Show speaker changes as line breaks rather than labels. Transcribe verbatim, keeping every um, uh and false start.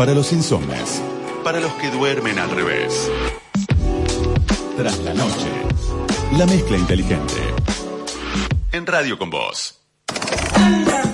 Para los insomnes.
Para los que duermen al revés.
Tras la noche. La mezcla inteligente.
En Radio con Vos.
Anda.